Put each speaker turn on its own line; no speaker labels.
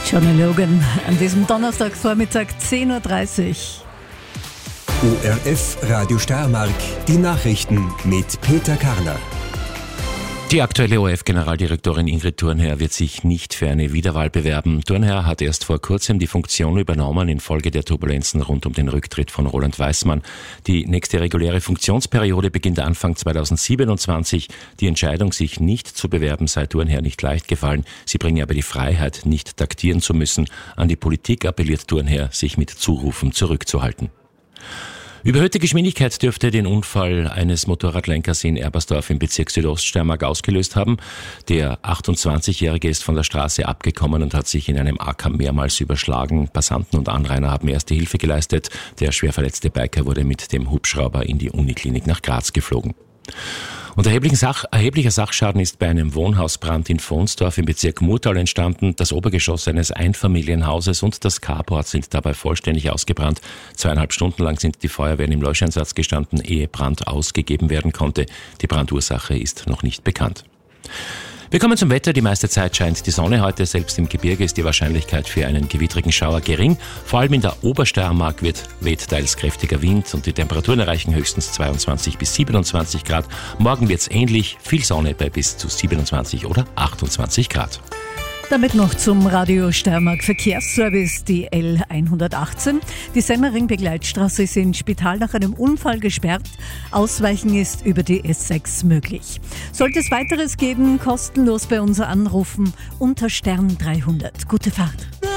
Johnny Logan an diesem Donnerstagvormittag 10.30 Uhr.
ORF Radio Steiermark, die Nachrichten mit Peter Karner.
Die aktuelle ORF-Generaldirektorin Ingrid Thurnherr wird sich nicht für eine Wiederwahl bewerben. Thurnherr hat erst vor kurzem die Funktion übernommen infolge der Turbulenzen rund um den Rücktritt von Roland Weismann. Die nächste reguläre Funktionsperiode beginnt Anfang 2027. Die Entscheidung, sich nicht zu bewerben, sei Thurnherr nicht leicht gefallen. Sie bringe aber die Freiheit, nicht taktieren zu müssen. An die Politik appelliert Thurnherr, sich mit Zurufen zurückzuhalten. Überhöhte Geschwindigkeit dürfte den Unfall eines Motorradlenkers in Erbersdorf im Bezirk Südoststeiermark ausgelöst haben. Der 28-Jährige ist von der Straße abgekommen und hat sich in einem Acker mehrmals überschlagen. Passanten und Anrainer haben erste Hilfe geleistet. Der schwer verletzte Biker wurde mit dem Hubschrauber in die Uniklinik nach Graz geflogen. Und erheblicher Sachschaden ist bei einem Wohnhausbrand in Vonsdorf im Bezirk Murtal entstanden. Das Obergeschoss eines Einfamilienhauses und das Carport sind dabei vollständig ausgebrannt. 2,5 Stunden lang sind die Feuerwehren im Löscheinsatz gestanden, ehe Brand ausgegeben werden konnte. Die Brandursache ist noch nicht bekannt. Wir kommen zum Wetter. Die meiste Zeit scheint die Sonne heute. Selbst im Gebirge ist die Wahrscheinlichkeit für einen gewittrigen Schauer gering. Vor allem in der Obersteiermark weht teils kräftiger Wind und die Temperaturen erreichen höchstens 22 bis 27 Grad. Morgen wird's ähnlich. Viel Sonne bei bis zu 27 oder 28 Grad.
Damit noch zum Radio Steiermark Verkehrsservice, die L118. Die Semmering-Begleitstraße ist in Spital nach einem Unfall gesperrt. Ausweichen ist über die S6 möglich. Sollte es weiteres geben, kostenlos bei uns anrufen unter Stern 300. Gute Fahrt.